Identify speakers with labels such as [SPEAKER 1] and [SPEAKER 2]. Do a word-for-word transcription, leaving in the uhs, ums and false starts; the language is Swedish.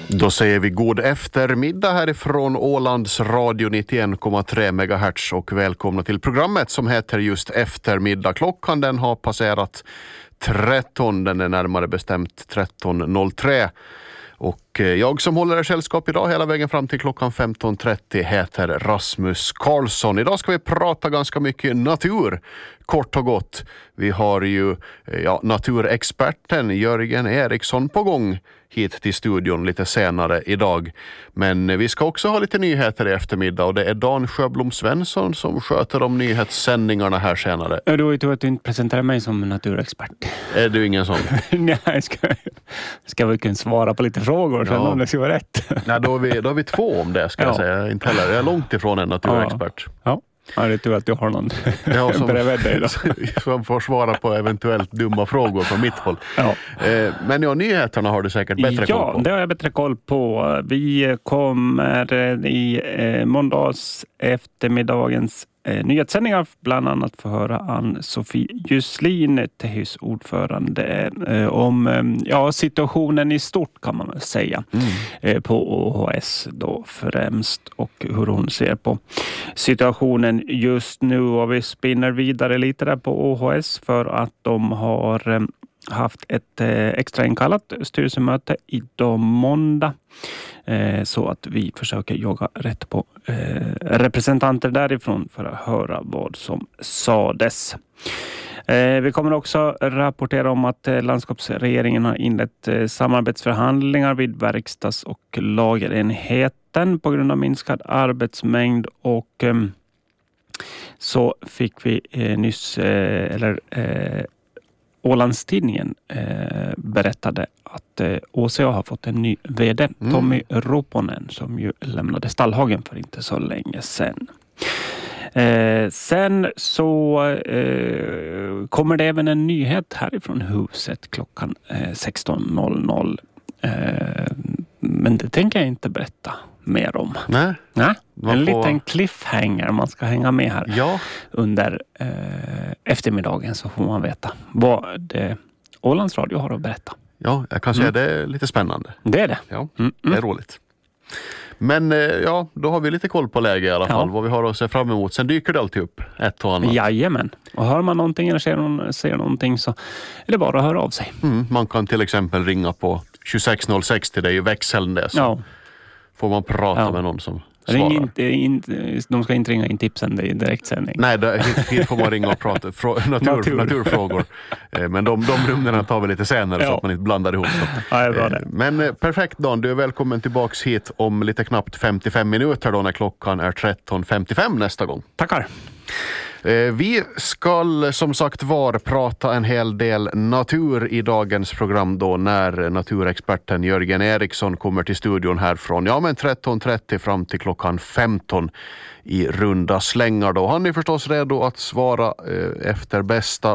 [SPEAKER 1] Då säger vi god eftermiddag härifrån Ålands radio nittioen komma tre megahertz och välkomna till programmet som heter just Eftermiddag. Klockan den har passerat tretton, den är närmare bestämt tretton noll tre. Och jag som håller er sällskap idag hela vägen fram till klockan femton trettio heter Rasmus Karlsson. Idag ska vi prata ganska mycket natur, kort och gott. Vi har ju ja, naturexperten Jörgen Eriksson på gång hit till studion lite senare idag. Men vi ska också ha lite nyheter i eftermiddag och det är Dan Sjöblom Svensson som sköter de nyhetssändningarna här senare.
[SPEAKER 2] Ja, du har ju tur att du inte presenterar mig som naturexpert.
[SPEAKER 1] Är du ingen sån?
[SPEAKER 2] Nej, jag ska, ska vi kunna svara på lite frågor sen
[SPEAKER 1] Ja.
[SPEAKER 2] om det ska vara rätt.
[SPEAKER 1] Nej, då har vi, då har vi två om det ska
[SPEAKER 2] Ja.
[SPEAKER 1] jag säga. Inte heller. Jag är långt ifrån en naturexpert.
[SPEAKER 2] Ja. Ja, det är tur att du har någon
[SPEAKER 1] Ja, som,
[SPEAKER 2] bredvid dig då.
[SPEAKER 1] som får svara på eventuellt dumma frågor från mitt håll.
[SPEAKER 2] Ja.
[SPEAKER 1] Eh, men ja, nyheterna har du säkert bättre
[SPEAKER 2] ja,
[SPEAKER 1] koll på.
[SPEAKER 2] Ja, det har jag bättre koll på. Vi kommer i eh, måndags eftermiddagens eh, nyhetssändningar bland annat få höra Ann-Sofie Jusslin, T HYs ordförande, eh, om eh, ja, situationen i stort kan man väl säga mm. eh, på O H S då främst och hur hon ser på situationen just nu. Och vi spinner vidare lite där på O H S för att de har eh, haft ett eh, extra inkallat styrelsemöte idag måndag. Eh, så att vi försöker jaga rätt på eh, representanter därifrån för att höra vad som sades. Eh, vi kommer också rapportera om att eh, landskapsregeringen har inlett eh, samarbetsförhandlingar vid verkstads- och lagerenheten på grund av minskad arbetsmängd och eh, så fick vi eh, nyss eh, eller eh, Ålandstidningen eh, berättade att eh, Å C A har fått en ny vd, mm. Tommy Roponen, som ju lämnade Stallhagen för inte så länge sedan. Eh, sen så eh, kommer det även en nyhet härifrån huset klockan eh, sexton noll noll. Eh, men det tänker jag inte berätta mer om.
[SPEAKER 1] Nej.
[SPEAKER 2] Nej.
[SPEAKER 1] Man
[SPEAKER 2] En
[SPEAKER 1] får...
[SPEAKER 2] liten cliffhanger man ska hänga med här.
[SPEAKER 1] Ja.
[SPEAKER 2] Under eh, eftermiddagen så får man veta vad det Ålands radio har att berätta.
[SPEAKER 1] Ja, jag kan säga
[SPEAKER 2] Mm.
[SPEAKER 1] det är lite spännande.
[SPEAKER 2] Det är det.
[SPEAKER 1] Ja,
[SPEAKER 2] Mm.
[SPEAKER 1] det är roligt. Men eh, ja, då har vi lite koll på läge i alla fall.
[SPEAKER 2] Ja.
[SPEAKER 1] Vad vi har att se fram emot. Sen dyker det alltid upp ett och annat.
[SPEAKER 2] Jajamän. Och hör man någonting eller ser, någon, ser någonting så är det bara att höra av sig.
[SPEAKER 1] Mm, man kan till exempel ringa på tjugosex noll sex till dig i växeln där. Så
[SPEAKER 2] Ja.
[SPEAKER 1] får man prata
[SPEAKER 2] Ja.
[SPEAKER 1] med någon som
[SPEAKER 2] Ring
[SPEAKER 1] svarar.
[SPEAKER 2] inte, inte, de ska inte ringa in tipsen, det är direktsändning.
[SPEAKER 1] Nej, det, hit, hit får man ringa och prata frå, natur,
[SPEAKER 2] Natur.
[SPEAKER 1] naturfrågor. Eh, Men de, de rummen tar vi lite senare
[SPEAKER 2] Ja.
[SPEAKER 1] så att man inte blandar ihop dem.
[SPEAKER 2] Ja, det är bra det.
[SPEAKER 1] Eh, Men eh, perfekt Dan, du är välkommen tillbaks hit om lite knappt femtiofem minuter då när klockan är tretton femtiofem nästa gång.
[SPEAKER 2] Tackar.
[SPEAKER 1] Eh, Vi ska som sagt var prata en hel del natur i dagens program då när naturexperten Jörgen Eriksson kommer till studion härifrån ja men tretton trettio fram till klockan femton i runda slängar då. Han är förstås redo att svara eh, efter bästa